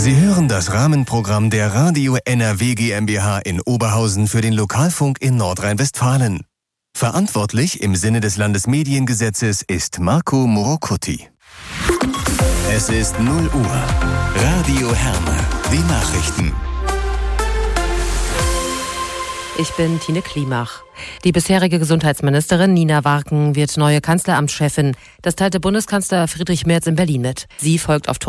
Sie hören das Rahmenprogramm der Radio NRW GmbH in Oberhausen für den Lokalfunk in Nordrhein-Westfalen. Verantwortlich im Sinne des Landesmediengesetzes ist Marco Morocuti. Es ist 0 Uhr. Radio Herne, die Nachrichten. Ich bin Tine Klimach. Die bisherige Gesundheitsministerin Nina Warken wird neue Kanzleramtschefin. Das teilte Bundeskanzler Friedrich Merz in Berlin mit. Sie folgt auf